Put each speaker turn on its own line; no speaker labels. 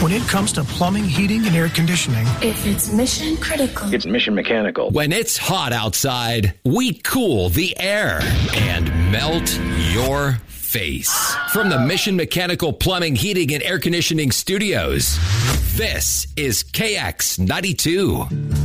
When it comes to plumbing, heating, and air conditioning,
if it's mission critical,
it's Mission Mechanical.
When it's hot outside, we cool the air and melt your face. From the Mission Mechanical Plumbing, Heating, and Air Conditioning Studios, this is KX92.